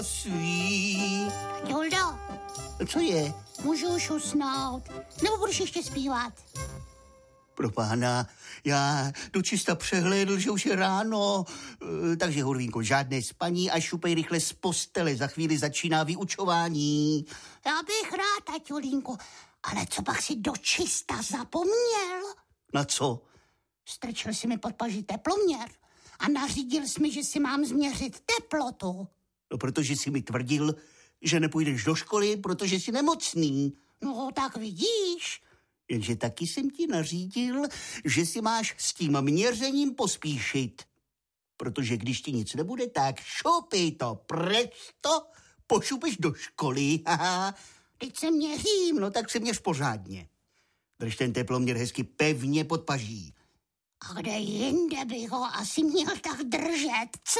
Sweet. Juldo, Co je? můžu už usnout? Nebo budeš ještě zpívat? Propána, já dočista přehlédl, že už je ráno, takže Hurvínko, žádné spaní a šupej rychle z postele, za chvíli začíná vyučování. Já bych rád, taťulínku, ale co pak si dočista zapomněl? Na co? Strčil si mi pod paží teploměr a nařídil jsi mi, že si mám změřit teplotu. No, protože jsi mi tvrdil, že nepůjdeš do školy, protože jsi nemocný. No, tak vidíš. Jenže taky jsem ti nařídil, že si máš s tím měřením pospíšit. Protože když ti nic nebude, tak šupej to presto, pošupeš do školy. Teď se měřím. No tak se měř pořádně. Drž ten teploměr hezky pevně pod paží. A kde jinde bych ho asi měl tak držet, co?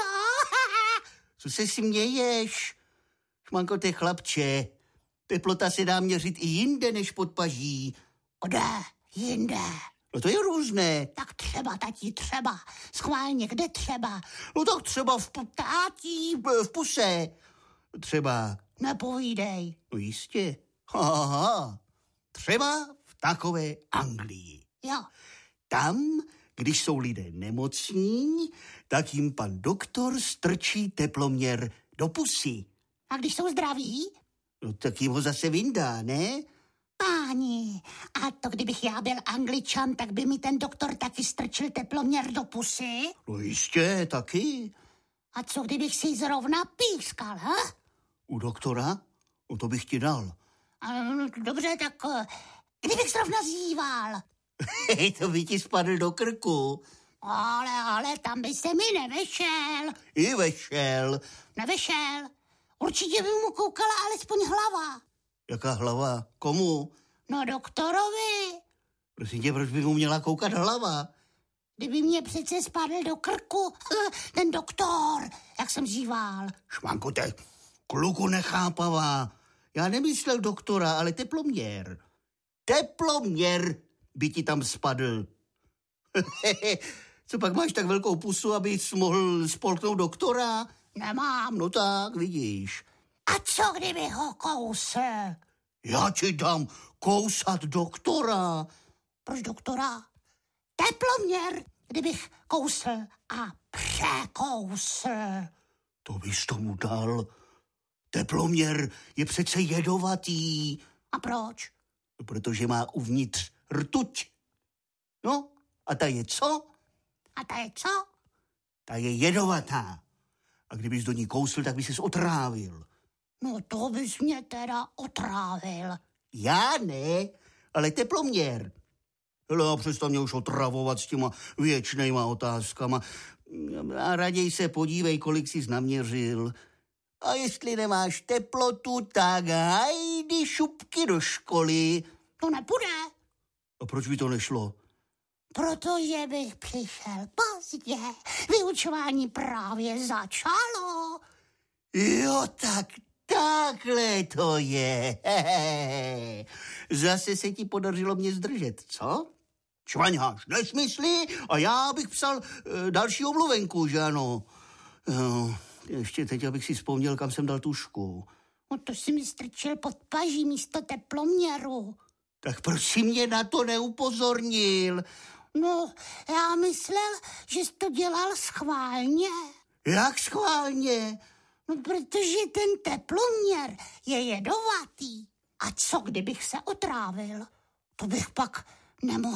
Co se směješ? Šmankote chlapče, teplota se dá měřit i jinde než pod paží. Kde jinde? No to je různé. Tak třeba, tatí, třeba. Schválně, kde třeba? No tak třeba v puse. Třeba. Nepovídej. No jistě. Aha. Třeba v takové Anglii. Jo. Tam, když jsou lidé nemocní, tak jim pan doktor strčí teploměr do pusy. A když jsou zdraví? No tak jim ho zase vyndá, ne? Páni, a to kdybych já byl Angličan, tak by mi ten doktor taky strčil teploměr do pusy? No jistě, taky. A co kdybych si zrovna pískal, ha? U doktora? No to bych ti dal. Dobře, tak kdybych zrovna zíval. To by ti spadl do krku. Ale tam by se mi nevešel. I vešel. Nevešel. Určitě by mu koukala alespoň hlava. Jaká hlava? Komu? No doktorovi. Prosím tě, proč by mu měla koukat hlava? Kdyby mě přece spadl do krku ten doktor, jak jsem zíval. Šmankote, kluku nechápavá. Já nemyslel doktora, ale teploměr. Teploměr by ti tam spadl. Co pak máš tak velkou pusu, abys mohl spolknout doktora? Nemám. No tak, vidíš. A co kdyby ho kousl? Já ti dám kousat doktora. Proč doktora? Teploměr, kdybych kousl a překousl. To bys tomu dal. Teploměr je přece jedovatý. A proč? Protože má uvnitř rtuť. No, a ta je co? A ta je co? Ta je jedovatá. A kdybys do ní kousl, tak bys ses otrávil. No to bys mě teda otrávil. Já ne, ale teploměr. Hele, a přestaň mě už otravovat s těma věčnejma otázkama. A raději se podívej, kolik jsi naměřil. A jestli nemáš teplotu, tak hajdy šupky do školy. To nebude. A proč by to nešlo? Protože bych přišel pozdě. Vyučování právě začalo. Jo, tak takhle to je. Zase se ti podařilo mě zdržet, co? Čvaňáš nesmysly a já bych psal další omluvenku, že ano? Ještě teď, abych si vzpomněl, kam jsem dal tužku. No to si mi strčil pod paží místo teploměru. Tak proč jsi mě na to neupozornil? No, já myslel, že jsi to dělal schválně. Jak schválně? No, protože ten teploměr je jedovatý. A co, kdybych se otrávil? To bych pak nemohl